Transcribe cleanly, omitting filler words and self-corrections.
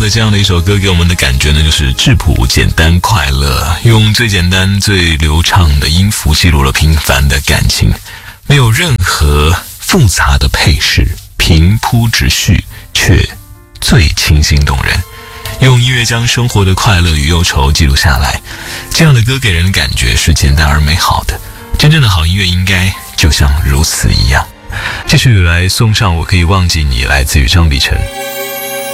的这样的一首歌给我们的感觉呢，就是质朴、简单、快乐，用最简单、最流畅的音符记录了平凡的感情，没有任何复杂的配饰，平铺直叙，却最清新动人。用音乐将生活的快乐与忧愁记录下来，这样的歌给人的感觉是简单而美好的。真正的好音乐应该就像如此一样。这曲来送上我可以忘记你，来自于张碧晨。